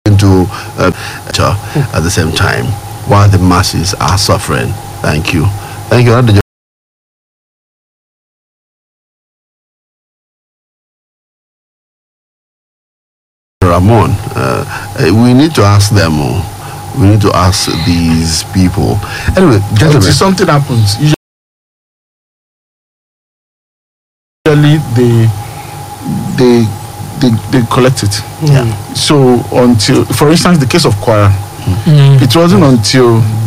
into at the same time while the masses are suffering. Thank you. Thank you. Ramon, we need to ask them. We need to ask these people. Anyway, gentlemen, something happens. Usually they collect it. Yeah. So until, for instance, the case of Kwara, it wasn't until